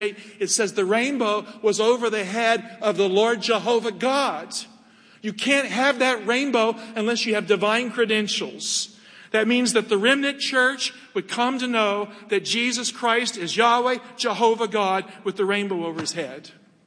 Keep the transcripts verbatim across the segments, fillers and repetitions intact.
it says the rainbow was over the head of the Lord Jehovah God. You can't have that rainbow unless you have divine credentials. That means that the remnant church would come to know that Jesus Christ is Yahweh, Jehovah God, with the rainbow over his head.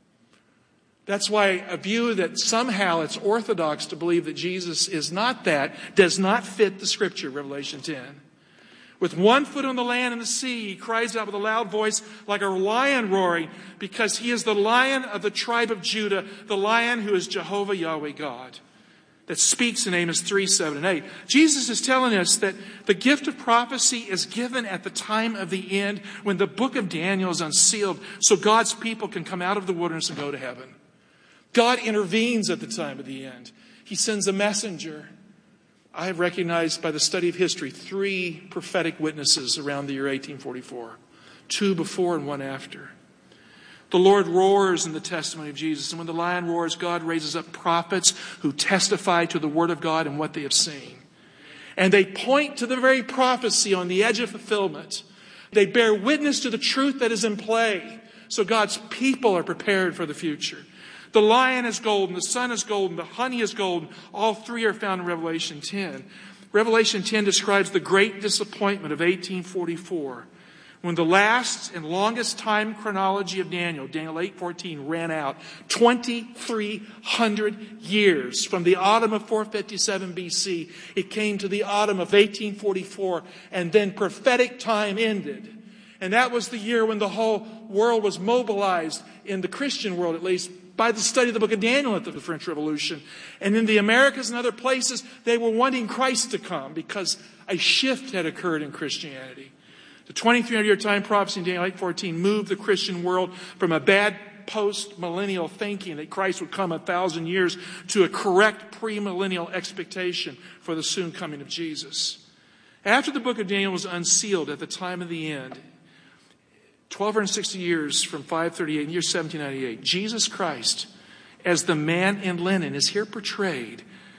That's why a view that somehow it's orthodox to believe that Jesus is not that does not fit the scripture, Revelation ten. With one foot on the land and the sea, he cries out with a loud voice like a lion roaring, because he is the lion of the tribe of Judah, the lion who is Jehovah Yahweh God, that speaks in Amos three, seven, and eight. Jesus is telling us that the gift of prophecy is given at the time of the end when the book of Daniel is unsealed so God's people can come out of the wilderness and go to heaven. God intervenes at the time of the end. He sends a messenger. I have recognized by the study of history three prophetic witnesses around the year eighteen forty-four. Two before and one after. The Lord roars in the testimony of Jesus. And when the lion roars, God raises up prophets who testify to the word of God and what they have seen. And they point to the very prophecy on the edge of fulfillment. They bear witness to the truth that is in play. So God's people are prepared for the future. The lion is golden, the sun is golden, the honey is golden. All three are found in Revelation ten. Revelation ten describes the great disappointment of eighteen forty-four, when the last and longest time chronology of Daniel, Daniel eight fourteen, ran out. twenty-three hundred years from the autumn of four fifty-seven B C. It came to the autumn of eighteen forty-four, and then prophetic time ended. And that was the year when the whole world was mobilized, in the Christian world at least, by the study of the book of Daniel at the French Revolution. And in the Americas and other places, they were wanting Christ to come because a shift had occurred in Christianity. The twenty-three hundred year time prophecy in Daniel eight fourteen moved the Christian world from a bad post-millennial thinking that Christ would come a thousand years to a correct pre-millennial expectation for the soon coming of Jesus. After the book of Daniel was unsealed at the time of the end, twelve sixty years from five thirty-eight, in the year seventeen ninety-eight, Jesus Christ, as the man in linen, is here portrayed,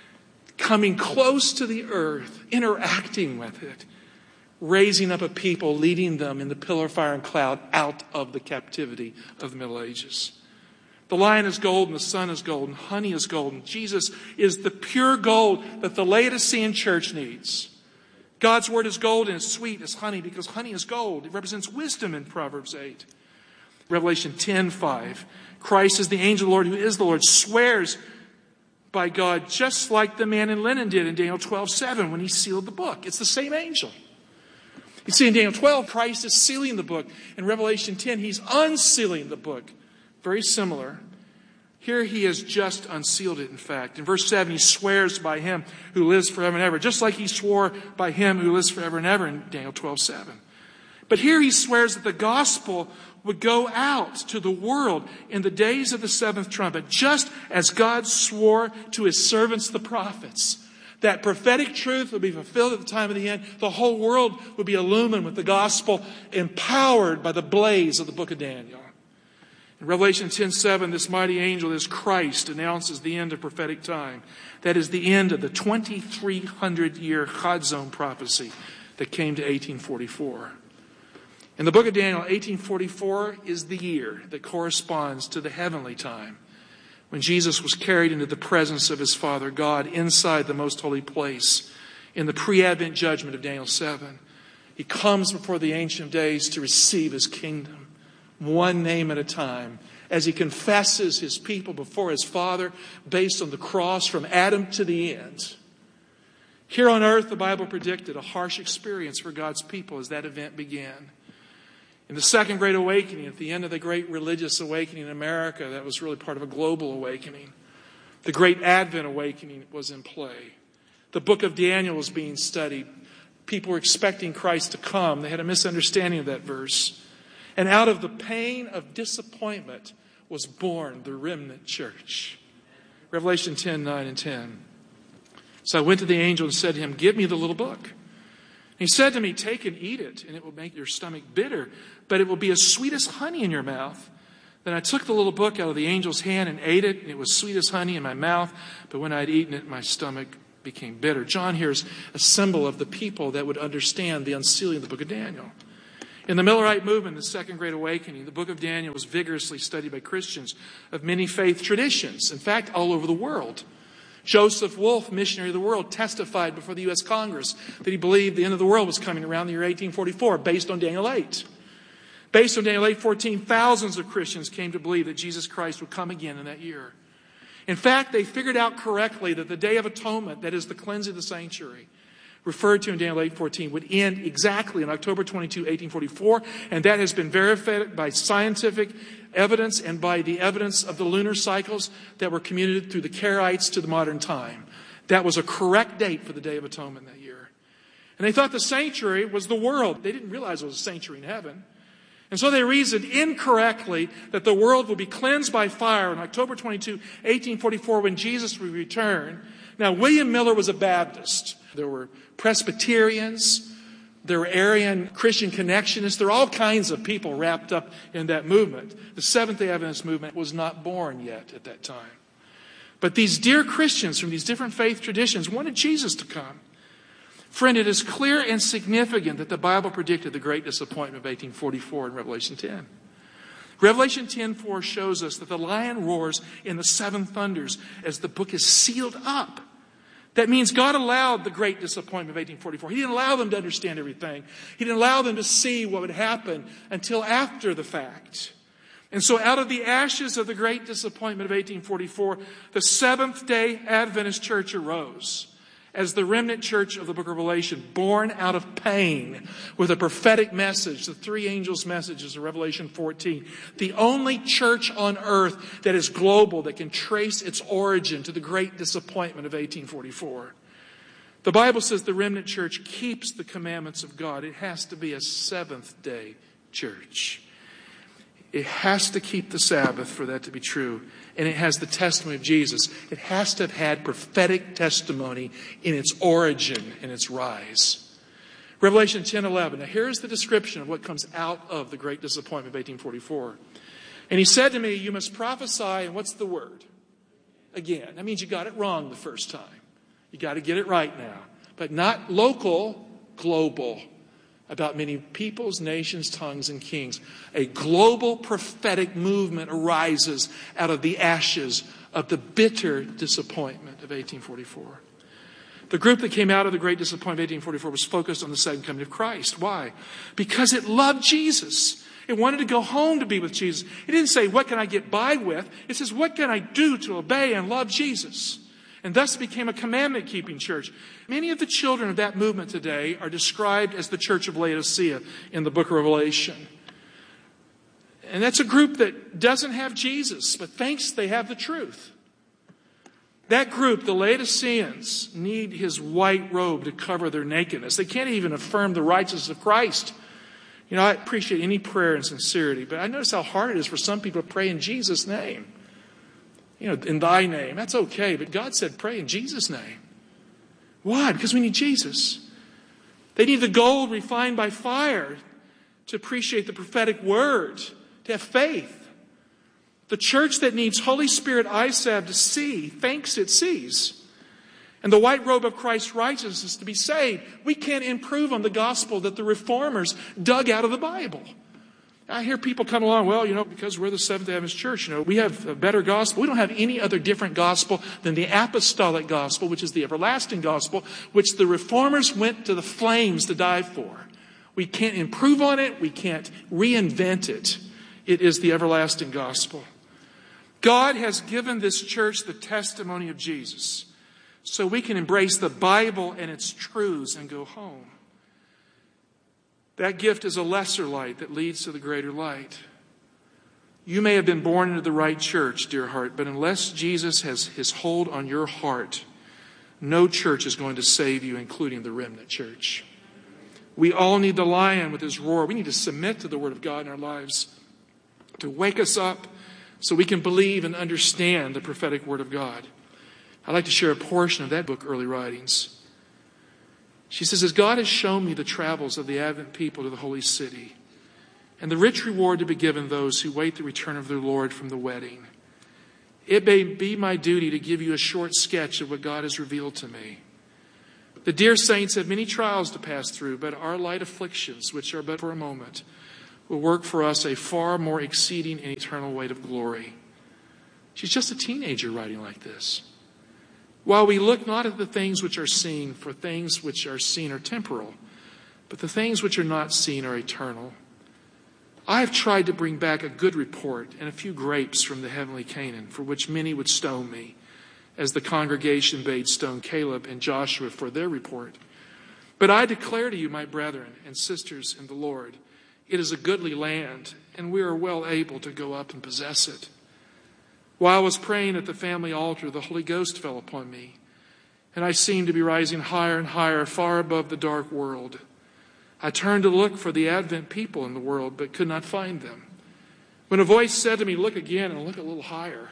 coming close to the earth, interacting with it, raising up a people, leading them in the pillar of fire and cloud out of the captivity of the Middle Ages. The lion is golden, the sun is golden, honey is golden. Jesus is the pure gold that the Laodicean church needs. God's word is gold and it's sweet as honey because honey is gold. It represents wisdom in Proverbs eight. Revelation ten five. Christ is the angel of the Lord who is the Lord, swears by God just like the man in linen did in Daniel twelve seven when he sealed the book. It's the same angel. You see in Daniel twelve, Christ is sealing the book. In Revelation ten, he's unsealing the book. Very similar. Here he has just unsealed it, in fact. In verse seven, he swears by him who lives forever and ever, just like he swore by him who lives forever and ever in Daniel twelve seven. But here he swears that the gospel would go out to the world in the days of the seventh trumpet, just as God swore to his servants, the prophets. That prophetic truth would be fulfilled at the time of the end. The whole world would be illumined with the gospel, empowered by the blaze of the book of Daniel. In Revelation ten seven, this mighty angel, this Christ, announces the end of prophetic time. That is the end of the twenty-three hundred year Chadzon prophecy that came to eighteen forty-four. In the book of Daniel, eighteen forty-four is the year that corresponds to the heavenly time, when Jesus was carried into the presence of his Father God inside the most holy place in the pre-Advent judgment of Daniel seven. He comes before the Ancient of Days to receive his kingdom, one name at a time, as he confesses his people before his Father based on the cross from Adam to the end. Here on earth, the Bible predicted a harsh experience for God's people as that event began. In the Second Great Awakening, at the end of the Great Religious Awakening in America, that was really part of a global awakening. The Great Advent Awakening was in play. The book of Daniel was being studied. People were expecting Christ to come. They had a misunderstanding of that verse. And out of the pain of disappointment was born the remnant church. Revelation ten, nine and ten. So I went to the angel and said to him, "Give me the little book." He said to me, "Take and eat it, and it will make your stomach bitter, but it will be as sweet as honey in your mouth." Then I took the little book out of the angel's hand and ate it, and it was sweet as honey in my mouth, but when I had eaten it, my stomach became bitter. John here is a symbol of the people that would understand the unsealing of the book of Daniel. In the Millerite movement, the Second Great Awakening, the book of Daniel was vigorously studied by Christians of many faith traditions, in fact, all over the world. Joseph Wolf, missionary of the world, testified before the U S Congress that he believed the end of the world was coming around the year eighteen forty-four, based on Daniel eight. Based on Daniel eight fourteen, thousands of Christians came to believe that Jesus Christ would come again in that year. In fact, they figured out correctly that the Day of Atonement, that is the cleansing of the sanctuary, referred to in Daniel eight fourteen, would end exactly on October twenty-second, eighteen forty-four, and that has been verified by scientific evidence and by the evidence of the lunar cycles that were communicated through the Karaites to the modern time. That was a correct date for the Day of Atonement that year. And they thought the sanctuary was the world. They didn't realize it was a sanctuary in heaven. And so they reasoned incorrectly that the world would be cleansed by fire on October twenty-second, eighteen forty-four, when Jesus would return. Now, William Miller was a Baptist. There were Presbyterians. There were Arian Christian connectionists. There were all kinds of people wrapped up in that movement. The Seventh-day Adventist movement was not born yet at that time. But these dear Christians from these different faith traditions wanted Jesus to come. Friend, it is clear and significant that the Bible predicted the great disappointment of eighteen forty-four in Revelation ten. Revelation ten four shows us that the lion roars in the seven thunders as the book is sealed up. That means God allowed the great disappointment of eighteen forty-four. He didn't allow them to understand everything. He didn't allow them to see what would happen until after the fact. And so out of the ashes of the great disappointment of eighteen forty-four, the Seventh-day Adventist Church arose as the remnant church of the book of Revelation, born out of pain with a prophetic message, the three angels' messages of Revelation fourteen. The only church on earth that is global, that can trace its origin to the great disappointment of eighteen forty-four. The Bible says the remnant church keeps the commandments of God. It has to be a Seventh-day church. It has to keep the Sabbath for that to be true. And it has the testimony of Jesus. It has to have had prophetic testimony in its origin and its rise. Revelation ten eleven. Now here's the description of what comes out of the great disappointment of eighteen forty-four. And he said to me, you must prophesy, and what's the word? Again. That means you got it wrong the first time. You got to get it right now. But not local, global. About many peoples, nations, tongues, and kings. A global prophetic movement arises out of the ashes of the bitter disappointment of eighteen forty-four. The group that came out of the great disappointment of eighteen forty-four was focused on the second coming of Christ. Why? Because it loved Jesus. It wanted to go home to be with Jesus. It didn't say, what can I get by with? It says, what can I do to obey and love Jesus? And thus became a commandment-keeping church. Many of the children of that movement today are described as the Church of Laodicea in the book of Revelation. And that's a group that doesn't have Jesus, but thinks they have the truth. That group, the Laodiceans, need his white robe to cover their nakedness. They can't even affirm the righteousness of Christ. You know, I appreciate any prayer and sincerity, but I notice how hard it is for some people to pray in Jesus' name. You know, in thy name. That's okay, but God said pray in Jesus' name. Why? Because we need Jesus. They need the gold refined by fire to appreciate the prophetic word, to have faith. The church that needs Holy Spirit eye salve to see thinks it sees. And the white robe of Christ's righteousness to be saved. We can't improve on the gospel that the reformers dug out of the Bible. I hear people come along, well, you know, because we're the Seventh-day Adventist Church, you know, we have a better gospel. We don't have any other different gospel than the apostolic gospel, which is the everlasting gospel, which the reformers went to the flames to die for. We can't improve on it. We can't reinvent it. It is the everlasting gospel. God has given this church the testimony of Jesus so we can embrace the Bible and its truths and go home. That gift is a lesser light that leads to the greater light. You may have been born into the right church, dear heart, but unless Jesus has his hold on your heart, no church is going to save you, including the remnant church. We all need the lion with his roar. We need to submit to the word of God in our lives to wake us up so we can believe and understand the prophetic word of God. I'd like to share a portion of that book, Early Writings. She says, as God has shown me the travels of the Advent people to the holy city, and the rich reward to be given those who wait the return of their Lord from the wedding, it may be my duty to give you a short sketch of what God has revealed to me. The dear saints have many trials to pass through, but our light afflictions, which are but for a moment, will work for us a far more exceeding and eternal weight of glory. She's just a teenager writing like this. While we look not at the things which are seen, for things which are seen are temporal, but the things which are not seen are eternal. I have tried to bring back a good report and a few grapes from the heavenly Canaan, for which many would stone me, as the congregation bade stone Caleb and Joshua for their report. But I declare to you, my brethren and sisters in the Lord, it is a goodly land, and we are well able to go up and possess it. While I was praying at the family altar, the Holy Ghost fell upon me, and I seemed to be rising higher and higher, far above the dark world. I turned to look for the Advent people in the world, but could not find them. When a voice said to me, look again and look a little higher.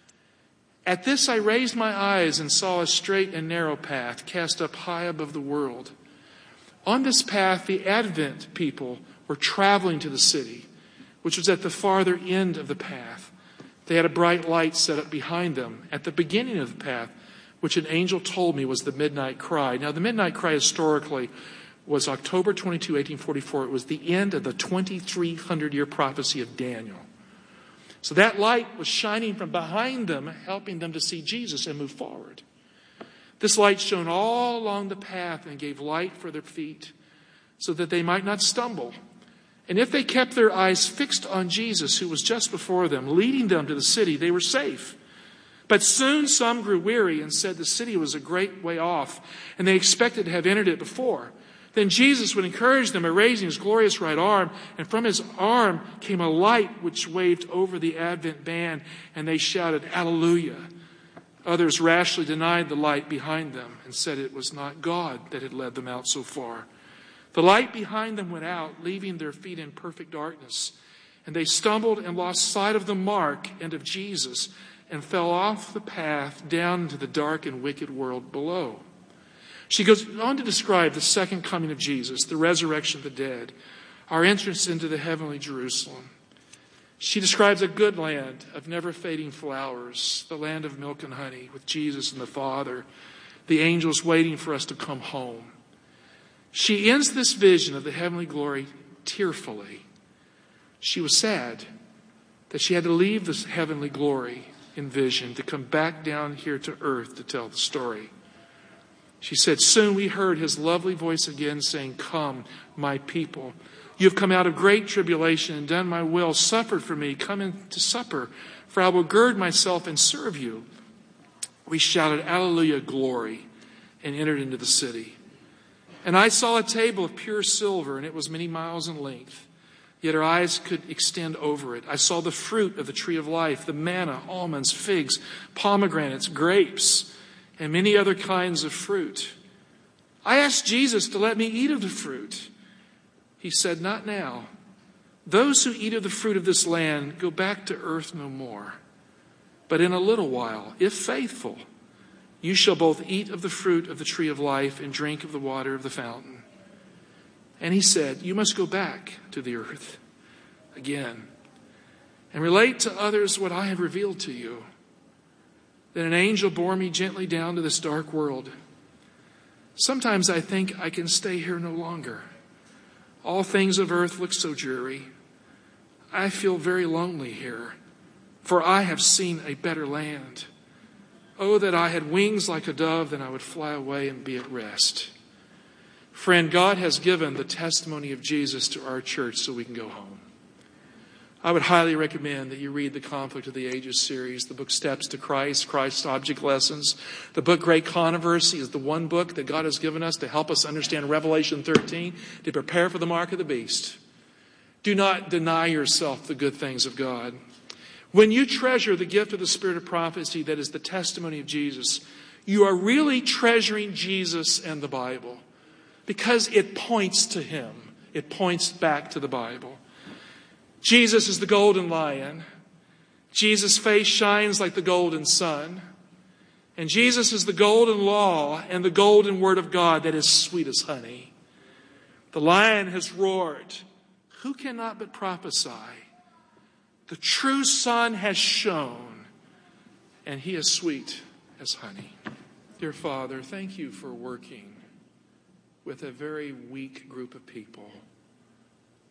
At this I raised my eyes and saw a straight and narrow path cast up high above the world. On this path, the Advent people were traveling to the city, which was at the farther end of the path. They had a bright light set up behind them at the beginning of the path, which an angel told me was the midnight cry. Now, the midnight cry historically was October twenty-second, eighteen forty-four. It was the end of the twenty-three hundred year prophecy of Daniel. So that light was shining from behind them, helping them to see Jesus and move forward. This light shone all along the path and gave light for their feet so that they might not stumble. And if they kept their eyes fixed on Jesus, who was just before them, leading them to the city, they were safe. But soon some grew weary and said the city was a great way off, and they expected to have entered it before. Then Jesus would encourage them by raising his glorious right arm, and from his arm came a light which waved over the Advent band, and they shouted, Alleluia. Others rashly denied the light behind them and said it was not God that had led them out so far. The light behind them went out, leaving their feet in perfect darkness. And they stumbled and lost sight of the mark and of Jesus and fell off the path down into the dark and wicked world below. She goes on to describe the second coming of Jesus, the resurrection of the dead, our entrance into the heavenly Jerusalem. She describes a good land of never-fading flowers, the land of milk and honey with Jesus and the Father, the angels waiting for us to come home. She ends this vision of the heavenly glory tearfully. She was sad that she had to leave this heavenly glory in vision to come back down here to earth to tell the story. She said, soon we heard his lovely voice again saying, come, my people. You have come out of great tribulation and done my will, suffered for me. Come in to supper, for I will gird myself and serve you. We shouted, Alleluia, glory, and entered into the city. And I saw a table of pure silver, and it was many miles in length. Yet our eyes could extend over it. I saw the fruit of the tree of life, the manna, almonds, figs, pomegranates, grapes, and many other kinds of fruit. I asked Jesus to let me eat of the fruit. He said, not now. Those who eat of the fruit of this land go back to earth no more. But in a little while, if faithful, you shall both eat of the fruit of the tree of life and drink of the water of the fountain. And he said, you must go back to the earth again and relate to others what I have revealed to you. Then an angel bore me gently down to this dark world. Sometimes I think I can stay here no longer. All things of earth look so dreary. I feel very lonely here, for I have seen a better land. Oh, that I had wings like a dove, then I would fly away and be at rest. Friend, God has given the testimony of Jesus to our church so we can go home. I would highly recommend that you read the Conflict of the Ages series, the book Steps to Christ, Christ's Object Lessons. The book Great Controversy is the one book that God has given us to help us understand Revelation thirteen, to prepare for the mark of the beast. Do not deny yourself the good things of God. When you treasure the gift of the Spirit of prophecy that is the testimony of Jesus, you are really treasuring Jesus and the Bible because it points to him. It points back to the Bible. Jesus is the golden lion. Jesus' face shines like the golden sun. And Jesus is the golden law and the golden word of God that is sweet as honey. The lion has roared. Who cannot but prophesy? The true Son has shone, and he is sweet as honey. Dear Father, thank you for working with a very weak group of people.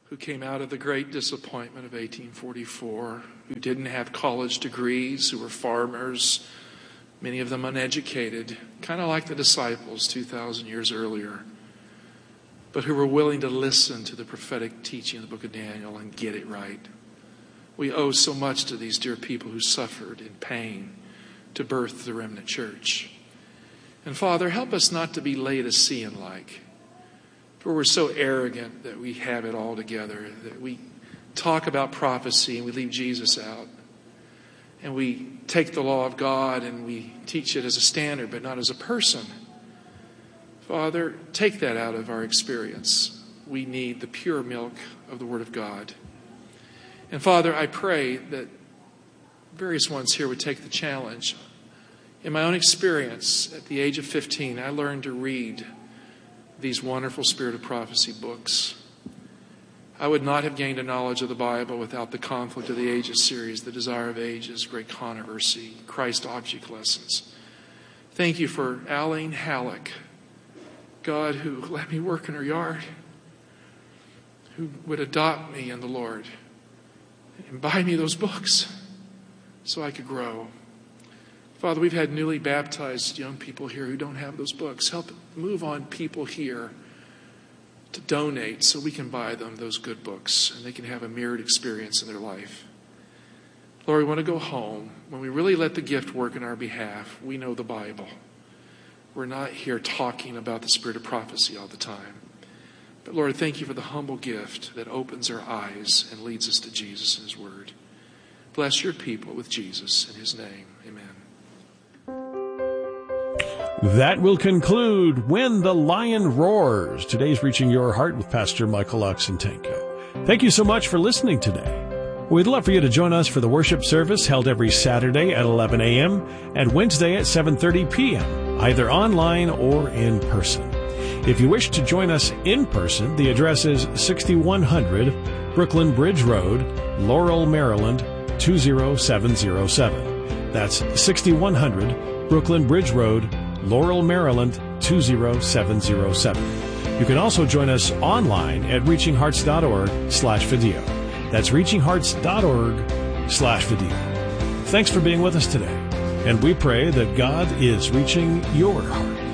who came out of the great disappointment of eighteen forty-four, who didn't have college degrees, who were farmers, many of them uneducated, kind of like the disciples two thousand years earlier, but who were willing to listen to the prophetic teaching of the book of Daniel and get it right. We owe so much to these dear people who suffered in pain to birth the remnant church. And Father, help us not to be Laodicean-like, for we're so arrogant that we have it all together, that we talk about prophecy and we leave Jesus out. And we take the law of God and we teach it as a standard, but not as a person. Father, take that out of our experience. We need the pure milk of the Word of God. And Father, I pray that various ones here would take the challenge. In my own experience, at the age of fifteen, I learned to read these wonderful Spirit of Prophecy books. I would not have gained a knowledge of the Bible without the Conflict of the Ages series, the Desire of Ages, Great Controversy, Christ Object Lessons. Thank you for Aline Halleck, God, who let me work in her yard, who would adopt me in the Lord and buy me those books so I could grow. Father, we've had newly baptized young people here who don't have those books. Help move on people here to donate so we can buy them those good books and they can have a mirrored experience in their life. Lord, we want to go home. When we really let the gift work in our behalf, we know the Bible. We're not here talking about the Spirit of prophecy all the time. But Lord, thank you for the humble gift that opens our eyes and leads us to Jesus and His Word. Bless your people with Jesus in His name. Amen. That will conclude When the Lion Roars, today's Reaching Your Heart with Pastor Michael Oxentenko. Thank you so much for listening today. We'd love for you to join us for the worship service held every Saturday at eleven a.m. and Wednesday at seven thirty p.m., either online or in person. If you wish to join us in person, the address is sixty-one hundred Brooklyn Bridge Road, Laurel, Maryland, two zero seven zero seven. That's sixty-one hundred Brooklyn Bridge Road, Laurel, Maryland, two zero seven zero seven. You can also join us online at reachinghearts.org slash video. That's reachinghearts.org slash video. Thanks for being with us today, and we pray that God is reaching your heart.